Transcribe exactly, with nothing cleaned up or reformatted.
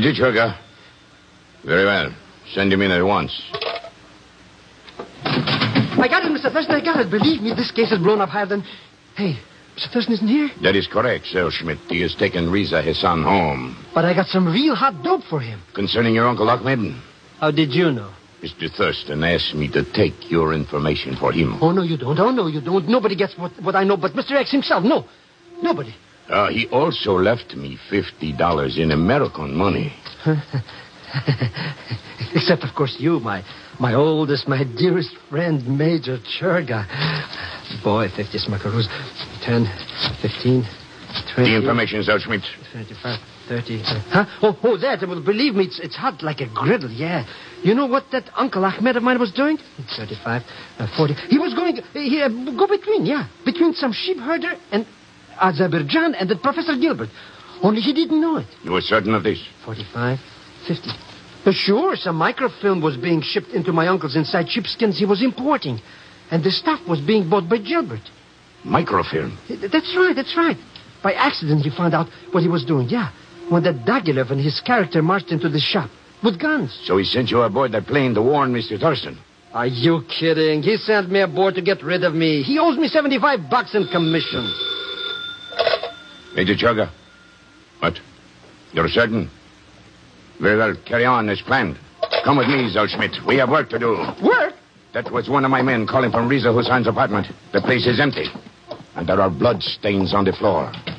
Major Churga. Very well. Send him in at once. I got it, Mister Thurston. I got it. Believe me, this case has blown up higher than... Hey, Mister Thurston isn't here? That is correct, Sir Schmidt. He has taken Riza, his son, home. But I got some real hot dope for him. Concerning your Uncle Ahmed? How did you know? Mister Thurston asked me to take your information for him. Oh, no, you don't. Oh, no, you don't. Nobody gets what, what I know but Mister X himself. No, nobody. Uh, he also left me fifty dollars in American money. Except, of course, you, my my oldest, my dearest friend, Major Churga. Boy, fifty smackaroos. Ten, fifteen, twenty... The information, Sir Schmidt. twenty-five, thirty... Uh, huh? Oh, oh, that. Well, believe me, it's, it's hot like a griddle, yeah. You know what that Uncle Ahmed of mine was doing? thirty-five, uh, forty... He was going... Uh, he, uh, go between, yeah. Between some sheep herder and Azerbaijan and the Professor Gilbert. Only he didn't know it. You were certain of this? forty-five, fifty... Uh, sure, some microfilm was being shipped into my uncle's inside sheepskins he was importing. And the stuff was being bought by Gilbert. Microfilm? That's right, that's right. By accident, he found out what he was doing, yeah. When that Dagilev and his character marched into the shop with guns. So he sent you aboard that plane to warn Mister Thurston? Are you kidding? He sent me aboard to get rid of me. He owes me seventy-five bucks in commission. Major Churga. What? You're certain? Very well, carry on as planned. Come with me, Zellschmidt. We have work to do. Work? That was one of my men calling from Riza Hussein's apartment. The place is empty. And there are blood stains on the floor.